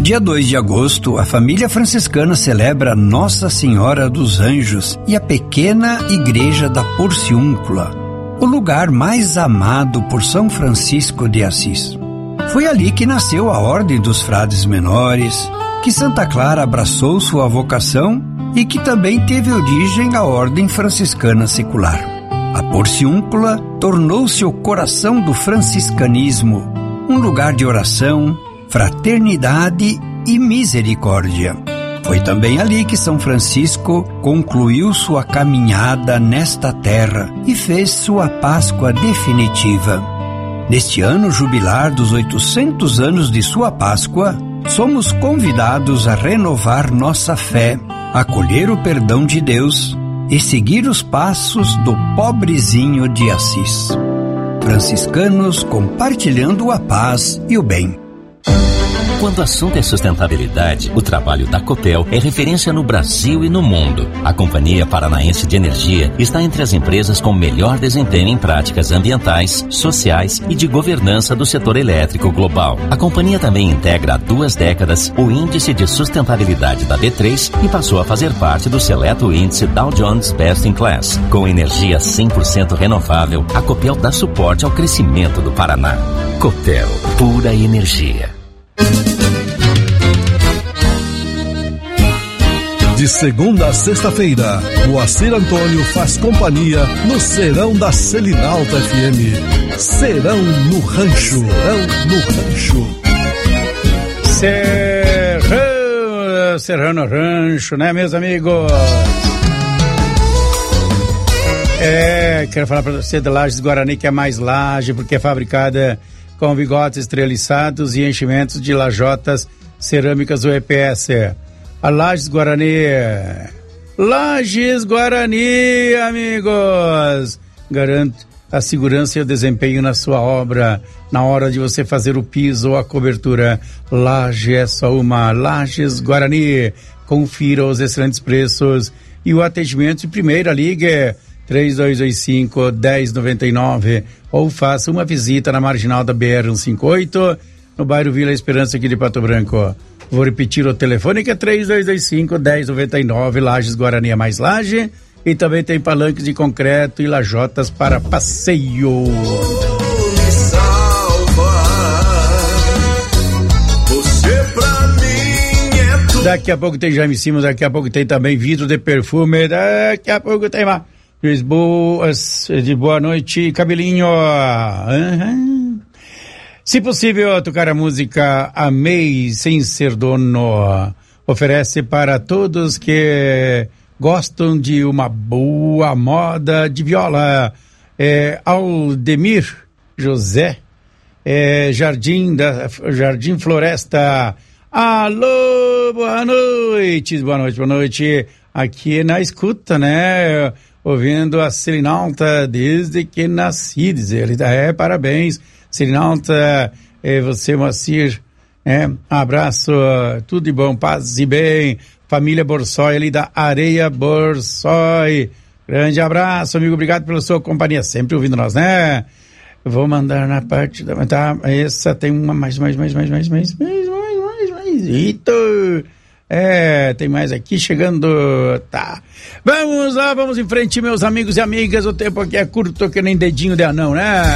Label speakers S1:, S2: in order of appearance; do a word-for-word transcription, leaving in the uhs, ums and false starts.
S1: dia dois de agosto, a família franciscana celebra Nossa Senhora dos Anjos e a pequena igreja da Porciúncula, o lugar mais amado por São Francisco de Assis. Foi ali que nasceu a Ordem dos Frades Menores, que Santa Clara abraçou sua vocação e que também teve origem a Ordem Franciscana Secular. A Porciúncula tornou-se o coração do franciscanismo, um lugar de oração, fraternidade e misericórdia. Foi também ali que São Francisco concluiu sua caminhada nesta terra e fez sua Páscoa definitiva. Neste ano jubilar dos oitocentos anos de sua Páscoa, somos convidados a renovar nossa fé, acolher o perdão de Deus e seguir os passos do pobrezinho de Assis. Franciscanos compartilhando a paz e o bem.
S2: Quando o assunto é sustentabilidade, o trabalho da Copel é referência no Brasil e no mundo. A Companhia Paranaense de Energia está entre as empresas com melhor desempenho em práticas ambientais, sociais e de governança do setor elétrico global. A companhia também integra há duas décadas o Índice de Sustentabilidade da B três e passou a fazer parte do seleto índice Dow Jones Best in Class. Com energia cem por cento renovável, a Copel dá suporte ao crescimento do Paraná. Copel, pura energia.
S3: De segunda a sexta-feira, Moacir Antônio faz companhia no Serão da Selinalta F M. Serão no Rancho. Serão no Rancho.
S4: Serrão, Serrão no Rancho, né, meus amigos? É, quero falar para você da Lages Guarani, que é mais laje, porque é fabricada com bigotes estreliçados e enchimentos de lajotas cerâmicas U E P S. A Lages Guarani, Lages Guarani, amigos, garante a segurança e o desempenho na sua obra, na hora de você fazer o piso ou a cobertura. Laje é só uma. Lages Guarani, confira os excelentes preços e o atendimento de primeira. Ligue três dois dois cinco, um zero nove nove ou faça uma visita na marginal da B R cento e cinquenta e oito, no bairro Vila Esperança, aqui de Pato Branco. Vou repetir o telefone, que é três dois dois cinco, um zero nove nove, Lages Guarani é mais laje, e também tem palanques de concreto e lajotas para passeio. Daqui a pouco tem Jaime Simons, daqui a pouco tem também vidro de perfume, daqui a pouco tem mais. Boas, de boa noite, cabelinho. Uhum. Se possível, tocar a música Amei Sem Ser Dono. Oferece para todos que gostam de uma boa moda de viola. É, Aldemir José, é, Jardim, da, Jardim Floresta. Alô, boa noite, boa noite, boa noite. Aqui na escuta, né? Ouvindo a Selinalta desde que nasci, dizer ele. É, parabéns, Selinalta, é, você, Moacir, é, abraço, tudo de bom, paz e bem, família Borsoi ali da Areia Borsoi, grande abraço, amigo, obrigado pela sua companhia, sempre ouvindo nós, né? Vou mandar na parte da, tá, essa tem uma, mais, mais, mais, mais, mais, mais, mais, mais, mais, mais, eita, é, tem mais aqui chegando, tá. Vamos lá, vamos em frente, meus amigos e amigas, o tempo aqui é curto que nem dedinho de anão, né?